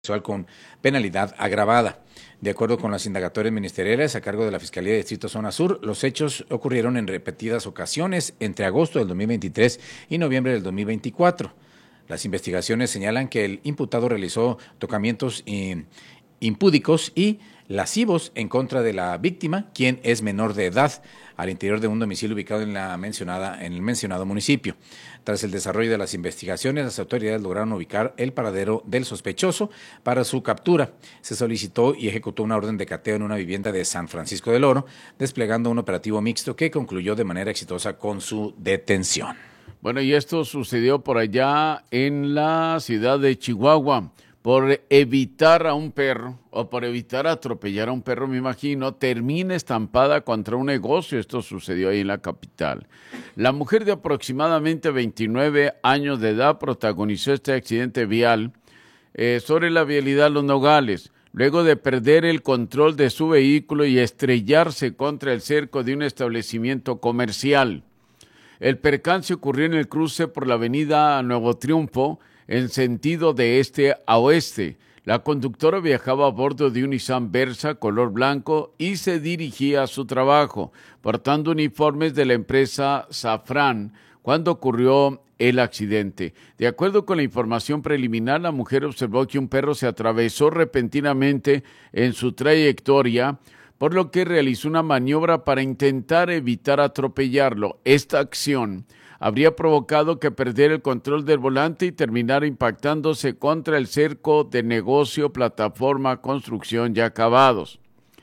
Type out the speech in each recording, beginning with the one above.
sexual con penalidad agravada. De acuerdo con las indagatorias ministeriales a cargo de la Fiscalía de Distrito Zona Sur, los hechos ocurrieron en repetidas ocasiones entre agosto del 2023 y noviembre del 2024. Las investigaciones señalan que el imputado realizó tocamientos impúdicos y lascivos en contra de la víctima, quien es menor de edad, al interior de un domicilio ubicado en el mencionado municipio. Tras el desarrollo de las investigaciones, las autoridades lograron ubicar el paradero del sospechoso. Para su captura, se solicitó y ejecutó una orden de cateo en una vivienda de San Francisco del Oro, desplegando un operativo mixto que concluyó de manera exitosa con su detención. Bueno, y esto sucedió por allá en la ciudad de Chihuahua. Por evitar a un perro, o por evitar atropellar a un perro, me imagino, termina estampada contra un negocio. Esto sucedió ahí en la capital. La mujer de aproximadamente 29 años de edad protagonizó este accidente vial sobre la vialidad Los Nogales, luego de perder el control de su vehículo y estrellarse contra el cerco de un establecimiento comercial. El percance ocurrió en el cruce por la avenida Nuevo Triunfo, en sentido de este a oeste. La conductora viajaba a bordo de un Nissan Versa color blanco y se dirigía a su trabajo, portando uniformes de la empresa Safran, cuando ocurrió el accidente. De acuerdo con la información preliminar, la mujer observó que un perro se atravesó repentinamente en su trayectoria, por lo que realizó una maniobra para intentar evitar atropellarlo. Esta acción habría provocado que perdiera el control del volante y terminara impactándose contra el cerco de negocio, plataforma, construcción ya acabados.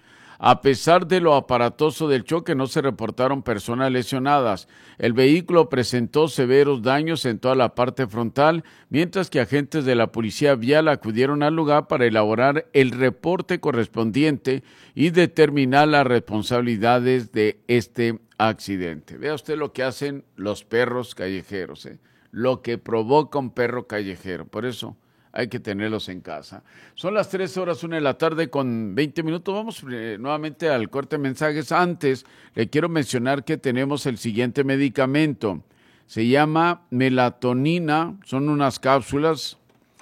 A pesar de lo aparatoso del choque, no se reportaron personas lesionadas. El vehículo presentó severos daños en toda la parte frontal, mientras que agentes de la policía vial acudieron al lugar para elaborar el reporte correspondiente y determinar las responsabilidades de este accidente. Vea usted lo que hacen los perros callejeros, lo que provoca un perro callejero. Por eso hay que tenerlos en casa. Son las 13:01 de la tarde con 20 minutos. Vamos nuevamente al corte de mensajes. Antes, le quiero mencionar que tenemos el siguiente medicamento. Se llama melatonina. Son unas cápsulas.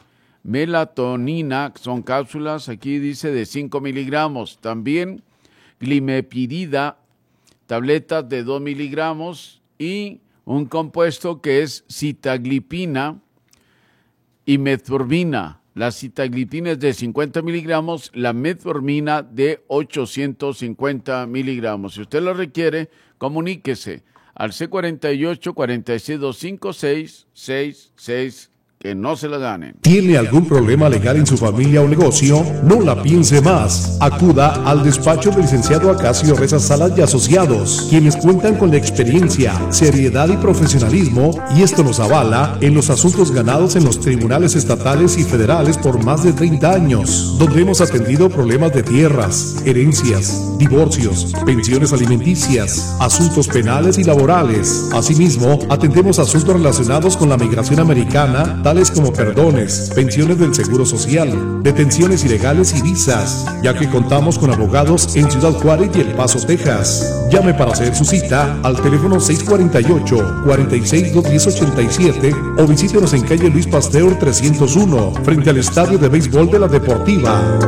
Melatonina, son cápsulas, aquí dice de 5 miligramos. También glimepirida, tabletas de 2 miligramos. Y un compuesto que es sitaglipina y metformina. La sitaglipina es de 50 miligramos, la metformina de 850 miligramos. Si usted lo requiere, comuníquese al C48-4625-6666, que no se la ganen. ¿Tiene algún problema legal en su familia o negocio? No la piense más. Acuda al despacho del licenciado Acacio Reza Salas y Asociados, quienes cuentan con la experiencia, seriedad y profesionalismo, y esto nos avala en los asuntos ganados en los tribunales estatales y federales por más de 30 años, donde hemos atendido problemas de tierras, herencias, divorcios, pensiones alimenticias, asuntos penales y laborales. Asimismo, atendemos asuntos relacionados con la migración americana, tales como perdones, pensiones del Seguro Social, detenciones ilegales y visas, ya que contamos con abogados en Ciudad Juárez y El Paso, Texas. Llame para hacer su cita al teléfono 648-46-210-87 o visítenos en calle Luis Pasteur 301, frente al Estadio de Béisbol de la Deportiva.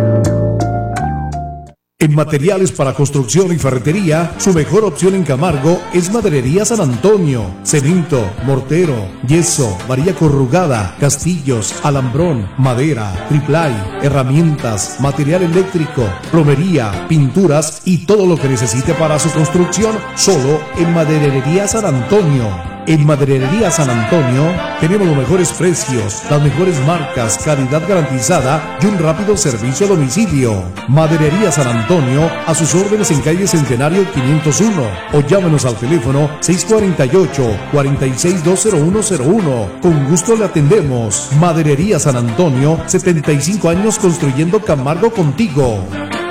En materiales para construcción y ferretería, su mejor opción en Camargo es Maderería San Antonio. Cemento, mortero, yeso, varilla corrugada, castillos, alambrón, madera, triplay, herramientas, material eléctrico, plomería, pinturas y todo lo que necesite para su construcción, solo en Maderería San Antonio. En Maderería San Antonio tenemos los mejores precios, las mejores marcas, calidad garantizada y un rápido servicio a domicilio. Maderería San Antonio, a sus órdenes en calle Centenario 501 o llámenos al teléfono 648-46-20101. Con gusto le atendemos. Maderería San Antonio, 75 años construyendo Camargo contigo.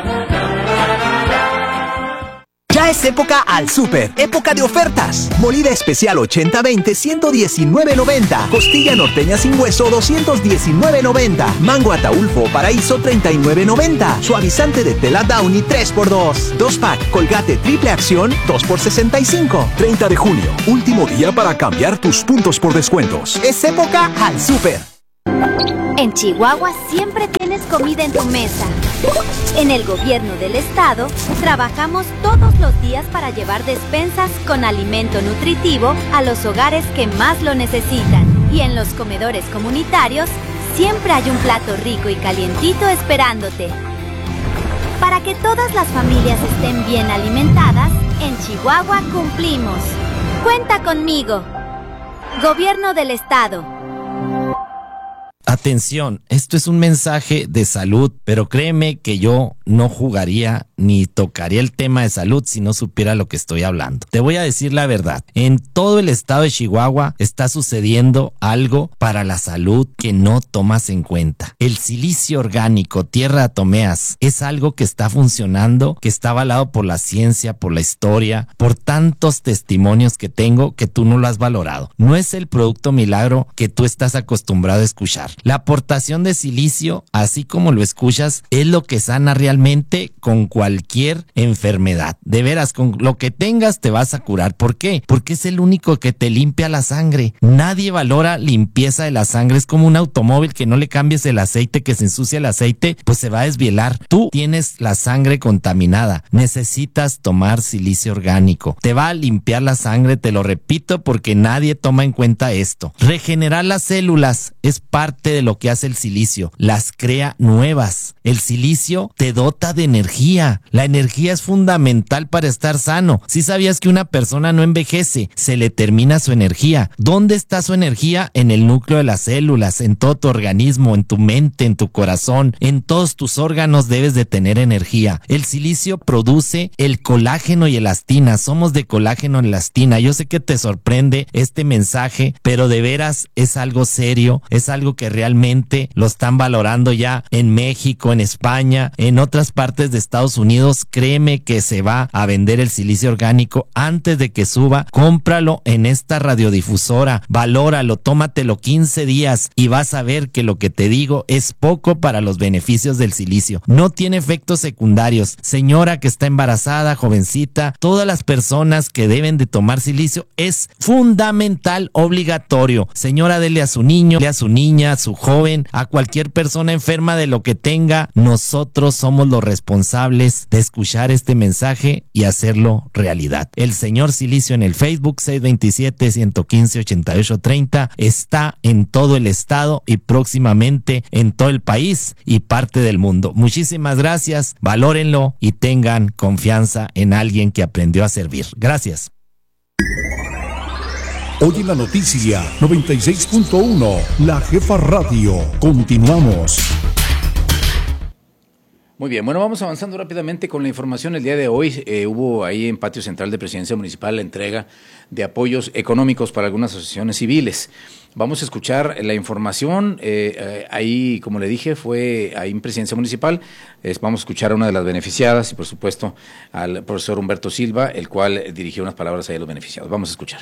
Ya es época al súper, época de ofertas. Molida especial 80-20, 119.90. Costilla norteña sin hueso, 219.90. Mango Ataulfo Paraíso, 39.90. Suavizante de tela Downy, 3x2. 2-pack Colgate Triple Acción, 2x65. 30 de junio, último día para cambiar tus puntos por descuentos. Es época al súper. En Chihuahua siempre tienes comida en tu mesa. En el gobierno del estado, trabajamos todos los días para llevar despensas con alimento nutritivo a los hogares que más lo necesitan. Y en los comedores comunitarios, siempre hay un plato rico y calientito esperándote. Para que todas las familias estén bien alimentadas, en Chihuahua cumplimos. Cuenta conmigo. Gobierno del estado. Atención, esto es un mensaje de salud, pero créeme que yo no jugaría ni tocaría el tema de salud si no supiera lo que estoy hablando. Te voy a decir la verdad. En todo el estado de Chihuahua está sucediendo algo para la salud que no tomas en cuenta. El silicio orgánico, tierra de atomeas, es algo que está funcionando, que está avalado por la ciencia, por la historia, por tantos testimonios que tengo que tú no lo has valorado. No es el producto milagro que tú estás acostumbrado a escuchar. La aportación de silicio, así como lo escuchas, es lo que sana realmente con cualquier enfermedad. De veras, con lo que tengas te vas a curar. ¿Por qué? Porque es el único que te limpia la sangre. Nadie valora limpieza de la sangre. Es como un automóvil que no le cambies el aceite, que se ensucia el aceite, pues se va a desvielar. Tú tienes la sangre contaminada. Necesitas tomar silicio orgánico. Te va a limpiar la sangre, te lo repito, porque nadie toma en cuenta esto. Regenerar las células es parte de lo que hace el silicio, las crea nuevas. El silicio te dota de energía. La energía es fundamental para estar sano. Si sabías que una persona no envejece, se le termina su energía. ¿Dónde está su energía? En el núcleo de las células, en todo tu organismo, en tu mente, en tu corazón, en todos tus órganos debes de tener energía. El silicio produce el colágeno y elastina. Somos de colágeno y elastina. Yo sé que te sorprende este mensaje, pero de veras es algo serio, es algo que realmente lo están valorando ya en México, en España, en otras partes de Estados Unidos. Créeme que se va a vender el silicio orgánico antes de que suba. Cómpralo en esta radiodifusora, valóralo, tómatelo 15 días y vas a ver que lo que te digo es poco para los beneficios del silicio. No tiene efectos secundarios. Señora que está embarazada, jovencita, todas las personas que deben de tomar silicio es fundamental, obligatorio. Señora, dele a su niño, dele a su niña, a su joven, a cualquier persona enferma de lo que tenga. Nosotros somos los responsables de escuchar este mensaje y hacerlo realidad. El señor Silicio en el Facebook 627-115-8830 está en todo el estado y próximamente en todo el país y parte del mundo. Muchísimas gracias, valórenlo y tengan confianza en alguien que aprendió a servir. Gracias. Hoy en la noticia 96.1, La Jefa Radio. Continuamos. Muy bien, bueno, vamos avanzando rápidamente con la información. El día de hoy hubo ahí en Patio Central de Presidencia Municipal la entrega de apoyos económicos para algunas asociaciones civiles. Vamos a escuchar la información. Ahí, como le dije, fue ahí en Presidencia Municipal. Vamos a escuchar a una de las beneficiadas y, por supuesto, al profesor Humberto Silva, el cual dirigió unas palabras ahí a los beneficiados. Vamos a escuchar.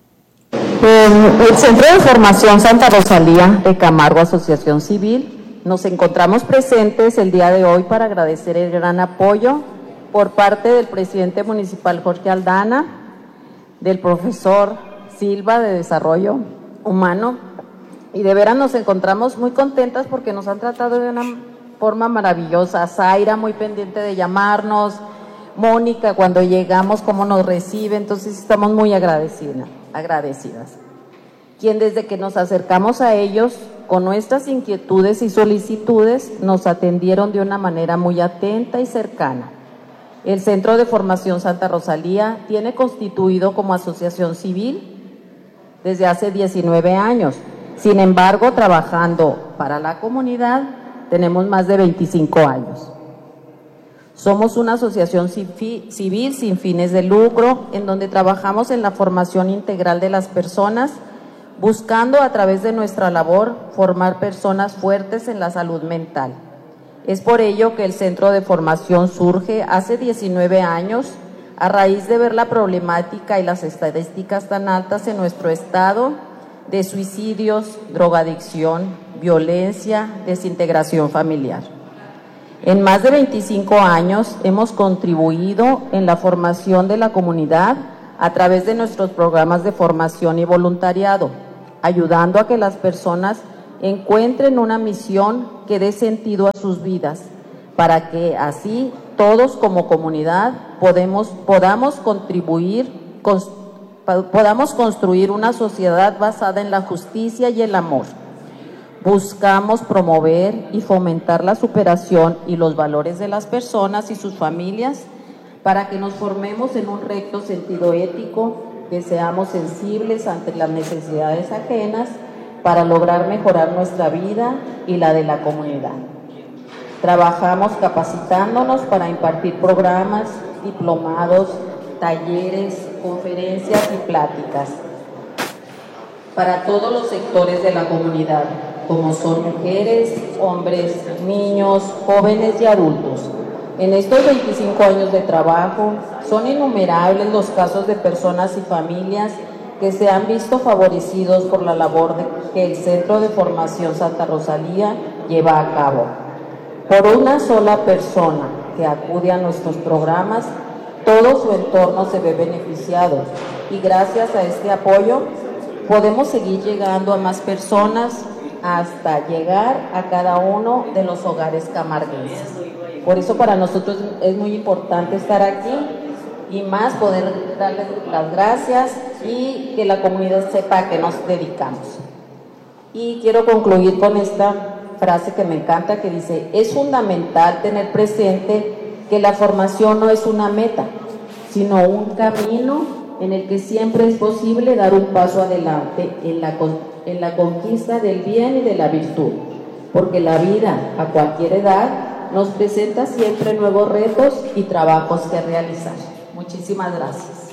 El Centro de Formación Santa Rosalía de Camargo, Asociación Civil, nos encontramos presentes el día de hoy para agradecer el gran apoyo por parte del presidente municipal Jorge Aldana, del profesor Silva de Desarrollo Humano, y de veras nos encontramos muy contentas porque nos han tratado de una forma maravillosa. Zaira muy pendiente de llamarnos, Mónica cuando llegamos cómo nos recibe, entonces estamos muy agradecidas. Quien desde que nos acercamos a ellos con nuestras inquietudes y solicitudes nos atendieron de una manera muy atenta y cercana. El Centro de Formación Santa Rosalía tiene constituido como asociación civil desde hace 19 años. Sin embargo, trabajando para la comunidad tenemos más de 25 años. Somos una asociación civil sin fines de lucro, en donde trabajamos en la formación integral de las personas, buscando a través de nuestra labor formar personas fuertes en la salud mental. Es por ello que el Centro de Formación surge hace 19 años a raíz de ver la problemática y las estadísticas tan altas en nuestro estado de suicidios, drogadicción, violencia, desintegración familiar. En más de 25 años hemos contribuido en la formación de la comunidad a través de nuestros programas de formación y voluntariado, ayudando a que las personas encuentren una misión que dé sentido a sus vidas, para que así todos como comunidad podamos construir una sociedad basada en la justicia y el amor. Buscamos promover y fomentar la superación y los valores de las personas y sus familias para que nos formemos en un recto sentido ético, que seamos sensibles ante las necesidades ajenas para lograr mejorar nuestra vida y la de la comunidad. Trabajamos capacitándonos para impartir programas, diplomados, talleres, conferencias y pláticas para todos los sectores de la comunidad, como son mujeres, hombres, niños, jóvenes y adultos. En estos 25 años de trabajo, son innumerables los casos de personas y familias que se han visto favorecidos por la labor que el Centro de Formación Santa Rosalía lleva a cabo. Por una sola persona que acude a nuestros programas, todo su entorno se ve beneficiado, y gracias a este apoyo podemos seguir llegando a más personas hasta llegar a cada uno de los hogares camarguenses. Por eso para nosotros es muy importante estar aquí y más poder darles las gracias y que la comunidad sepa a qué nos dedicamos. Y quiero concluir con esta frase que me encanta, que dice: es fundamental tener presente que la formación no es una meta, sino un camino en el que siempre es posible dar un paso adelante en la conquista del bien y de la virtud, porque la vida a cualquier edad nos presenta siempre nuevos retos y trabajos que realizar. Muchísimas gracias.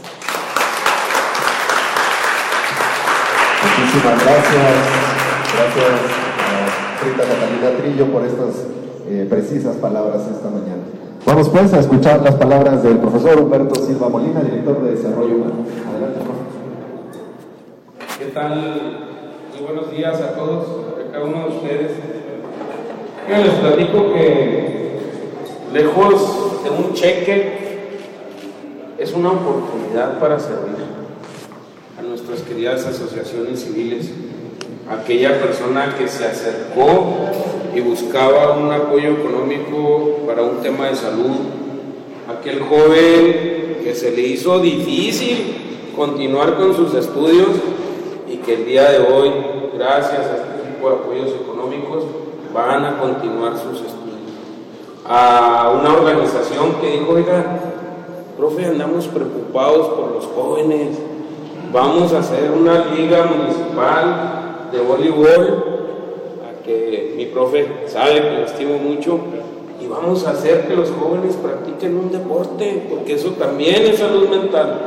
Muchísimas gracias. Gracias a Rita Catalina Trillo por estas precisas palabras esta mañana. Vamos pues a escuchar las palabras del profesor Humberto Silva Molina, director de Desarrollo Humano. Adelante, profe. ¿Qué tal? Muy buenos días a todos, a cada uno de ustedes. Les platico que lejos de un cheque es una oportunidad para servir a nuestras queridas asociaciones civiles, aquella persona que se acercó y buscaba un apoyo económico para un tema de salud, aquel joven que se le hizo difícil continuar con sus estudios y que el día de hoy, gracias a este tipo de apoyos económicos, van a continuar sus estudios. A una organización que dijo: oiga, profe, andamos preocupados por los jóvenes, vamos a hacer una liga municipal de voleibol, a que mi profe sabe que lo estimo mucho, y vamos a hacer que los jóvenes practiquen un deporte, porque eso también es salud mental.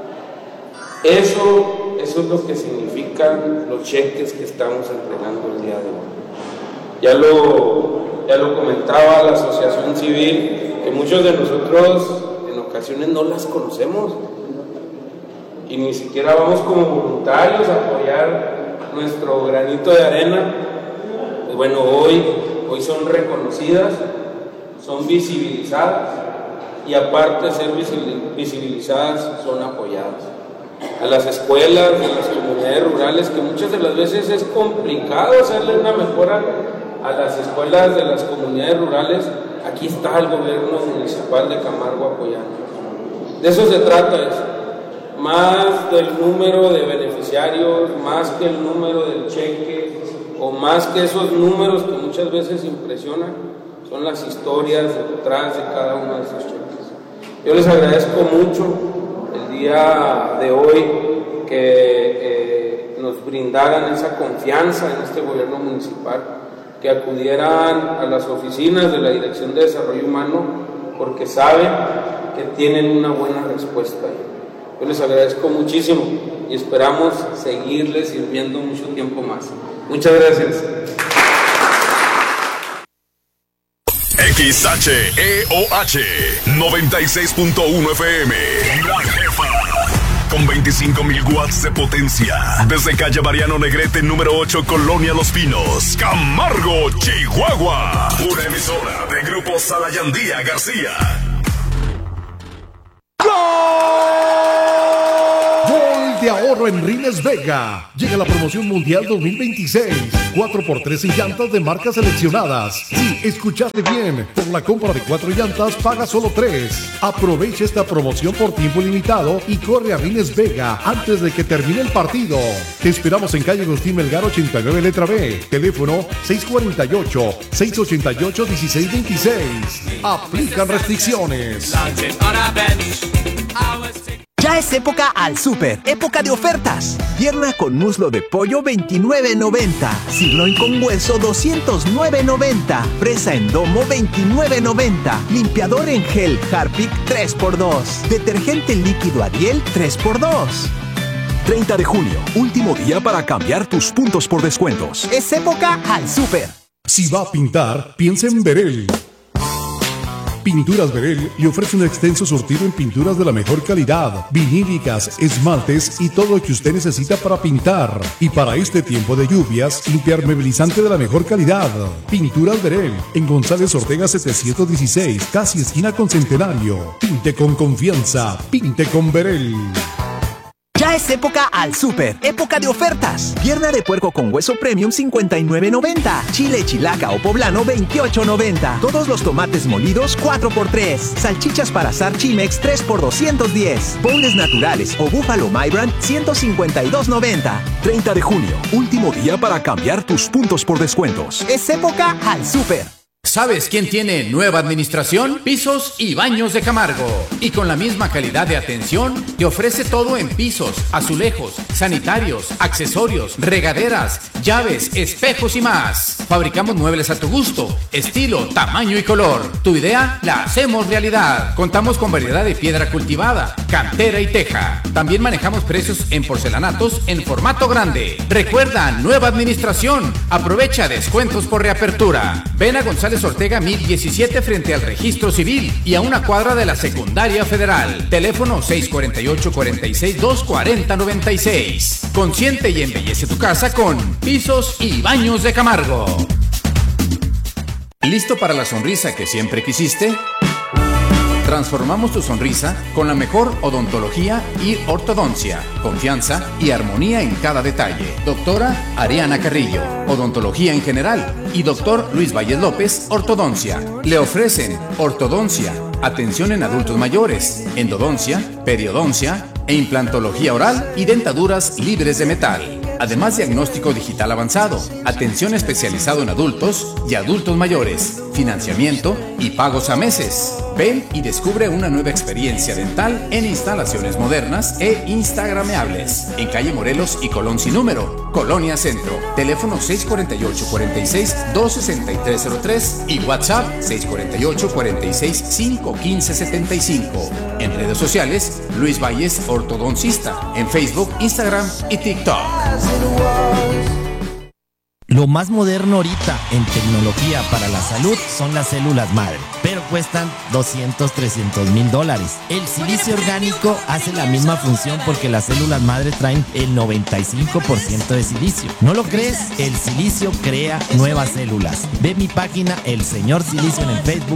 Eso es lo que significan los cheques que estamos entregando el día de hoy. Ya lo comentaba la asociación civil, que muchos de nosotros en ocasiones no las conocemos y ni siquiera vamos como voluntarios a apoyar nuestro granito de arena. Pues bueno, hoy son reconocidas, son visibilizadas, y aparte de ser visibilizadas, son apoyadas. A las escuelas de las comunidades rurales, que muchas de las veces es complicado hacerle una mejora a las escuelas de las comunidades rurales, aquí está el gobierno municipal de Camargo apoyando. De eso se trata, es más del número de beneficiarios, más que el número del cheque, o más que esos números que muchas veces impresionan, son las historias detrás de cada uno de esos cheques. Yo les agradezco mucho el día de hoy que nos brindaran esa confianza en este gobierno municipal, que acudieran a las oficinas de la Dirección de Desarrollo Humano, porque saben que tienen una buena respuesta. Yo les agradezco muchísimo y esperamos seguirles sirviendo mucho tiempo más. Muchas gracias. XHEOH 96.1 FM, La Jefa, con 25.000 watts de potencia. Desde calle Mariano Negrete, número 8, Colonia Los Pinos, Camargo, Chihuahua. Una emisora de Grupo Salayandía García. Gol de ahora ahorro en Rines Vega. Llega la promoción mundial 2026. 4x3 en llantas de marcas seleccionadas. Sí, escuchaste bien. Por la compra de 4 llantas, paga solo 3. Aprovecha esta promoción por tiempo limitado y corre a Rines Vega antes de que termine el partido. Te esperamos en calle Agustín Melgar 89, letra B. Teléfono 648-688-1626. Aplican restricciones. Ya es época al súper, época de ofertas. Pierna con muslo de pollo $29.90, sirloin con hueso $209.90, presa en domo $29.90, limpiador en gel Harpic 3x2, detergente líquido Ariel 3x2. 30 de junio, último día para cambiar tus puntos por descuentos. Es época al súper. Si va a pintar, piensa en Berel. Pinturas Berel le ofrece un extenso surtido en pinturas de la mejor calidad, vinílicas, esmaltes y todo lo que usted necesita para pintar. Y para este tiempo de lluvias, impermeabilizante de la mejor calidad. Pinturas Berel, en González Ortega 716, casi esquina con Centenario. Pinte con confianza, pinte con Berel. Ya es época al súper, época de ofertas. Pierna de puerco con hueso premium $59.90. Chile chilaca o poblano $28.90. Todos los tomates molidos 4x3. Salchichas para asar Chimex 3x210. Boneless naturales o búfalo My Brand $152.90. 30 de junio, último día para cambiar tus puntos por descuentos. Es época al súper. ¿Sabes quién tiene nueva administración? Pisos y Baños de Camargo. Y con la misma calidad de atención, te ofrece todo en pisos, azulejos, sanitarios, accesorios, regaderas, llaves, espejos y más. Fabricamos muebles a tu gusto, estilo, tamaño y color. Tu idea la hacemos realidad. Contamos con variedad de piedra cultivada, cantera y teja. También manejamos precios en porcelanatos en formato grande. Recuerda, nueva administración. Aprovecha descuentos por reapertura. Ven a González Ortega 1017 frente al Registro Civil y a una cuadra de la Secundaria Federal. Teléfono 648-46-240-96. Consiente y embellece tu casa con Pisos y Baños de Camargo. ¿Listo para la sonrisa que siempre quisiste? Transformamos tu sonrisa con la mejor odontología y ortodoncia, confianza y armonía en cada detalle. Doctora Ariana Carrillo, odontología en general, y doctor Luis Valles López, ortodoncia. Le ofrecen ortodoncia, atención en adultos mayores, endodoncia, periodoncia e implantología oral y dentaduras libres de metal. Además, diagnóstico digital avanzado, atención especializado en adultos y adultos mayores, financiamiento y pagos a meses. Ven y descubre una nueva experiencia dental en instalaciones modernas e instagrameables. En calle Morelos y Colón sin número, Colonia Centro. Teléfono 648-46-26303 y WhatsApp 648-46-51575. En redes sociales, Luis Valles Ortodoncista. En Facebook, Instagram y TikTok. Lo más moderno ahorita en tecnología para la salud son las células madre, pero cuestan $200-300,000. El silicio orgánico hace la misma función porque las células madre traen el 95% de silicio. ¿No lo crees? El silicio crea nuevas células. Ve mi página El Señor Silicio en el Facebook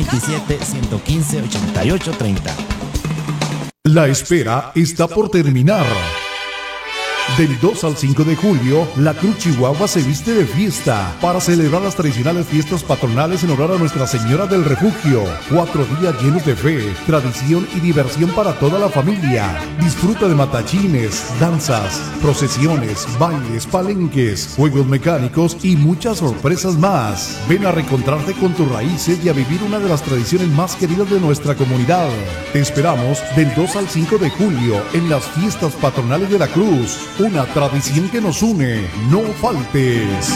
627-115-8830. La espera está por terminar. Del 2 al 5 de julio, la Cruz Chihuahua se viste de fiesta para celebrar las tradicionales fiestas patronales en honor a Nuestra Señora del Refugio. 4 días llenos de fe, tradición y diversión para toda la familia. Disfruta de matachines, danzas, procesiones, bailes, palenques, juegos mecánicos y muchas sorpresas más. Ven a reencontrarte con tus raíces y a vivir una de las tradiciones más queridas de nuestra comunidad. Te esperamos del 2 al 5 de julio en las fiestas patronales de la Cruz. Una tradición que nos une. No faltes.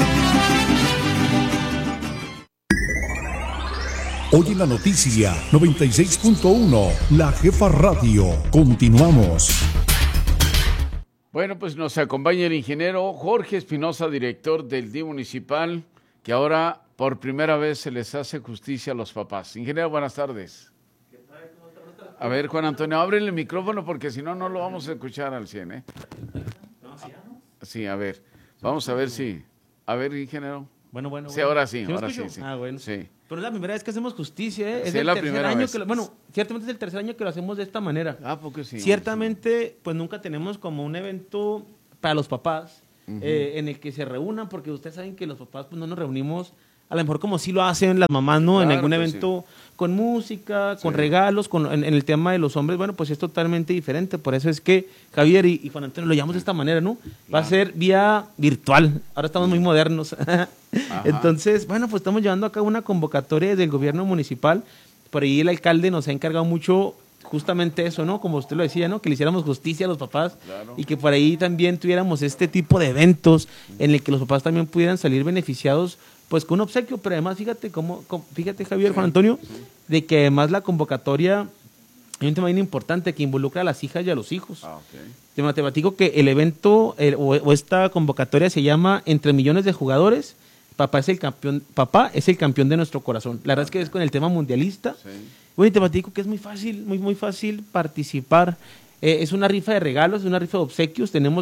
Hoy en la noticia 96.1, La Jefa Radio. Continuamos. Bueno, pues nos acompaña el ingeniero Jorge Espinosa, director del DIF municipal, que ahora por primera vez se les hace justicia a los papás. Ingeniero, buenas tardes. A ver, Juan Antonio, ábrele el micrófono porque si no, no lo vamos a escuchar al 100, ¿eh? Sí, a ver, vamos a ver si... A ver, ingeniero, Bueno. Sí, ahora sí, me ahora escucho? sí. Ah, bueno. Sí. Pero es la primera vez que hacemos justicia, ¿eh? Es Sí, el la tercer primera año vez. que bueno, ciertamente es el tercer año que lo hacemos de esta manera. Porque sí. Ciertamente, pues nunca tenemos como un evento para los papás en el que se reúnan, porque ustedes saben que los papás pues no nos reunimos a lo mejor como sí lo hacen las mamás, ¿no? Claro, en algún pues evento con música, con regalos, en el tema de los hombres, bueno, pues es totalmente diferente. Por eso es que Javier y Juan Antonio lo llamamos de esta manera, ¿no? Va a ser vía virtual. Ahora estamos muy modernos. Entonces, bueno, pues estamos llevando a cabo una convocatoria del gobierno municipal. Por ahí el alcalde nos ha encargado mucho justamente eso, ¿no? Como usted lo decía, ¿no? Que le hiciéramos justicia a los papás y que por ahí también tuviéramos este tipo de eventos en el que los papás también pudieran salir beneficiados pues con un obsequio, pero además fíjate Javier, Juan Antonio, de que además la convocatoria hay un tema bien importante que involucra a las hijas y a los hijos. Te matematico que el evento o esta convocatoria se llama Entre Millones de Jugadores, papá es el campeón de nuestro corazón. La verdad es que es con el tema mundialista. Bueno, y te platico que es muy fácil participar. Es una rifa de regalos, es una rifa de obsequios. Tenemos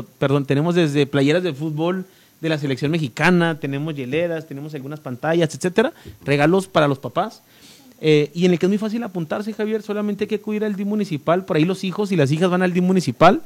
desde playeras de fútbol de la selección mexicana, tenemos hieleras, tenemos algunas pantallas, etcétera, regalos para los papás, y en el que es muy fácil apuntarse, Javier, solamente hay que acudir al DIF municipal, por ahí los hijos y las hijas van al DIF municipal,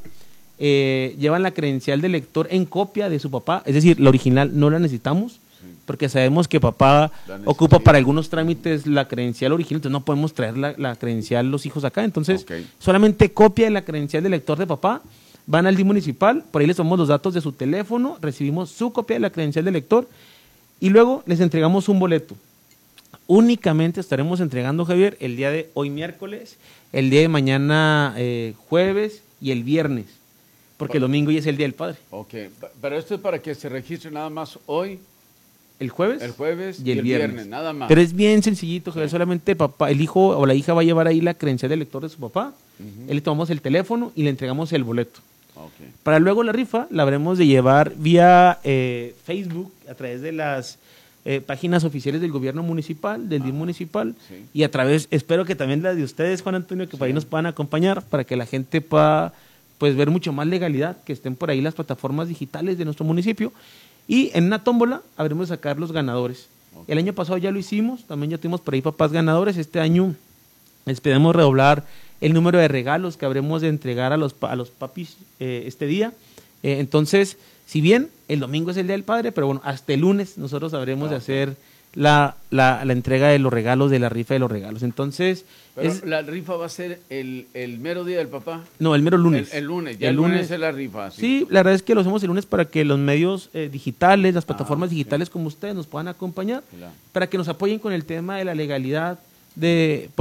llevan la credencial de lector en copia de su papá, es decir, la original no la necesitamos, porque sabemos que papá ocupa para algunos trámites la credencial original, entonces no podemos traer la credencial los hijos acá, entonces solamente copia de la credencial de lector de papá, van al DIF municipal, por ahí les tomamos los datos de su teléfono, recibimos su copia de la credencial de lector y luego les entregamos un boleto. Únicamente estaremos entregando, Javier, el día de hoy miércoles, el día de mañana jueves y el viernes, porque el domingo ya es el Día del Padre. Ok, pero esto es para que se registre nada más hoy. ¿El jueves? El jueves y el viernes, nada más. Pero es bien sencillito, Javier, solamente papá, el hijo o la hija va a llevar ahí la credencial de lector de su papá, él le tomamos el teléfono y le entregamos el boleto. Para luego la rifa la habremos de llevar vía Facebook a través de las páginas oficiales del gobierno municipal, del DIF municipal, y a través, espero que también las de ustedes, Juan Antonio, que por ahí nos puedan acompañar para que la gente pueda pues ver mucho más legalidad, que estén por ahí las plataformas digitales de nuestro municipio, y en una tómbola habremos de sacar los ganadores. El año pasado ya lo hicimos, también ya tuvimos por ahí papás ganadores, este año esperemos redoblar el número de regalos que habremos de entregar a los papis este día. Entonces, si bien el domingo es el Día del Padre, pero bueno, hasta el lunes nosotros habremos de hacer la entrega de los regalos, de la rifa de los regalos. Entonces... Pero ¿la rifa va a ser el mero día del papá? No, el mero lunes. El lunes, ya el lunes es la rifa. Sí, la verdad es que lo hacemos el lunes para que los medios digitales, las plataformas digitales como ustedes nos puedan acompañar, para que nos apoyen con el tema de la legalidad de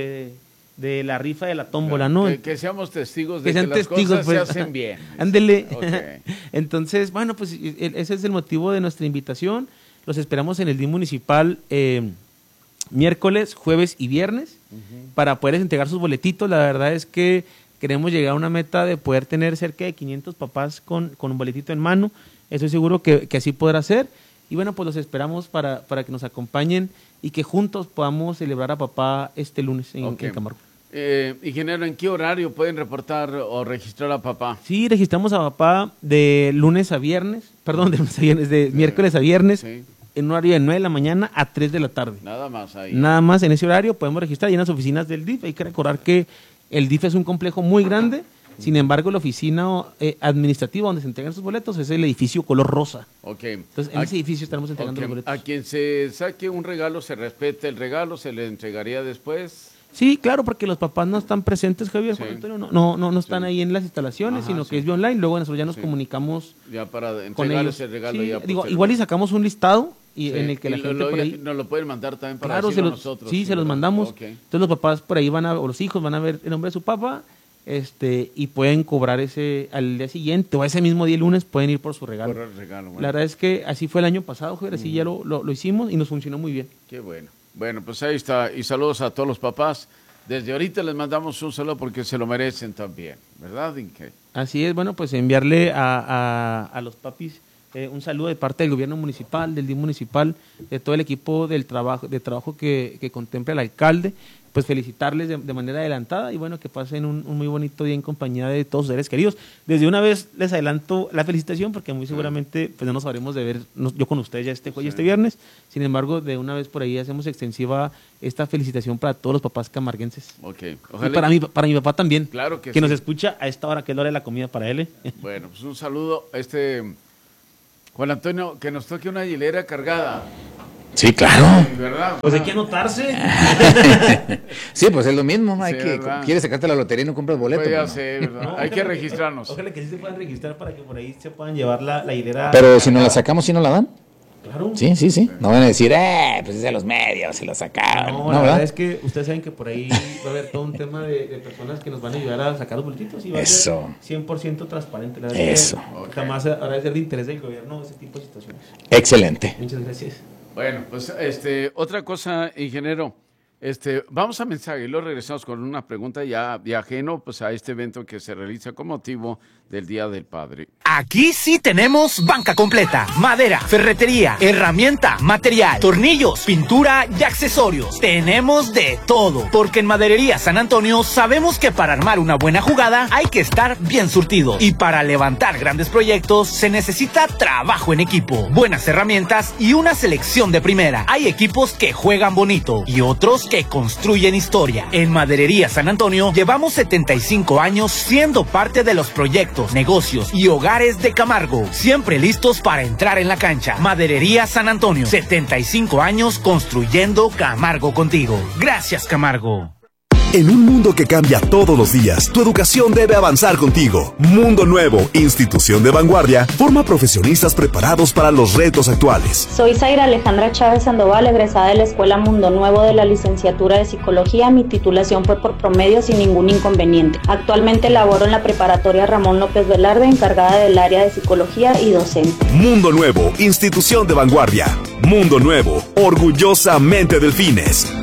la rifa de la tómbola, ¿no? Que seamos testigos de que las cosas se hacen bien. Ándele. Entonces, bueno, pues ese es el motivo de nuestra invitación. Los esperamos en el DIF municipal miércoles, jueves y viernes para poder entregar sus boletitos. La verdad es que queremos llegar a una meta de poder tener cerca de 500 papás con un boletito en mano. Estoy seguro que así podrá ser. Y bueno, pues los esperamos para que nos acompañen y que juntos podamos celebrar a papá este lunes en Camargo. Ingeniero, ¿en qué horario pueden reportar o registrar a papá? Sí, registramos a papá de lunes a viernes, de miércoles a viernes, en un horario de 9 de la mañana a 3 de la tarde. Nada más ahí. Nada más en ese horario podemos registrar y en las oficinas del DIF. Hay que recordar que el DIF es un complejo muy grande, sin embargo la oficina administrativa donde se entregan sus boletos es el edificio color rosa. Entonces en ese edificio estaremos entregando los boletos. A quien se saque un regalo, se respete el regalo, se le entregaría después. Sí, claro, porque los papás no están presentes, Javier, Juan Antonio, no están ahí en las instalaciones, sino que es vía online. Luego nosotros ya nos comunicamos ya para con entregar ellos. ese regalo. Ya igual y sacamos un listado en el que la gente por ahí... Nos lo pueden mandar también para decirlo a nosotros. Sí, se los mandamos. Entonces los papás por ahí o los hijos van a ver el nombre de su papá y pueden cobrar al día siguiente o ese mismo día, el lunes, pueden ir por su regalo. Bueno. La verdad es que así fue el año pasado, Javier, así ya lo hicimos y nos funcionó muy bien. Qué bueno. Bueno, pues ahí está. Y saludos a todos los papás. Desde ahorita les mandamos un saludo porque se lo merecen también, ¿verdad, Inge? Así es, bueno, pues enviarle a los papis un saludo de parte del gobierno municipal, del DIF municipal, de todo el equipo de trabajo que contempla el alcalde, pues felicitarles de manera adelantada y bueno, que pasen un muy bonito día en compañía de todos sus seres queridos. Desde una vez les adelanto la felicitación porque muy seguramente pues no nos sabremos de ver yo con ustedes ya este viernes. Sin embargo, de una vez por ahí hacemos extensiva esta felicitación para todos los papás camarguenses. Okay. Y para mi papá también. Claro que nos escucha a esta hora que es la hora de la comida para él. Bueno, pues un saludo Juan Antonio, que nos toque una hielera cargada. Sí, claro. ¿Verdad? Pues hay que anotarse. Sí, pues es lo mismo. Sí, ¿Quieres sacarte la lotería y no compras boleto? Pues ya sé, ¿verdad? No, hay que registrarnos. Ojalá que sí se puedan registrar para que por ahí se puedan llevar la hilera. Pero si nos la sacamos, ¿sí nos la dan? Claro. Sí. No van a decir, pues es de los medios, se la sacaron. No, la verdad es que ustedes saben que por ahí va a haber todo un tema de personas que nos van a ayudar a sacar los boletitos y va a ser 100% transparente. La verdad es que jamás habrá de ser de interés del gobierno ese tipo de situaciones. Excelente. Muchas gracias. Bueno, pues otra cosa, ingeniero, vamos a mensaje y luego regresamos con una pregunta ya ajeno pues a este evento que se realiza con motivo del Día del Padre. Aquí sí tenemos banca completa, madera, ferretería, herramienta, material, tornillos, pintura y accesorios. Tenemos de todo, porque en Maderería San Antonio sabemos que para armar una buena jugada hay que estar bien surtido y para levantar grandes proyectos se necesita trabajo en equipo, buenas herramientas y una selección de primera. Hay equipos que juegan bonito y otros que construyen historia. En Maderería San Antonio llevamos 75 años siendo parte de los proyectos, negocios y hogares de Camargo, siempre listos para entrar en la cancha. Maderería San Antonio, 75 años construyendo Camargo contigo. Gracias, Camargo. En un mundo que cambia todos los días, tu educación debe avanzar contigo. Mundo Nuevo, institución de vanguardia, forma profesionistas preparados para los retos actuales. Soy Zaira Alejandra Chávez Sandoval, egresada de la Escuela Mundo Nuevo de la licenciatura de Psicología. Mi titulación fue por promedio sin ningún inconveniente. Actualmente laboro en la preparatoria Ramón López Velarde, encargada del área de Psicología y docente. Mundo Nuevo, institución de vanguardia. Mundo Nuevo, orgullosamente Delfines.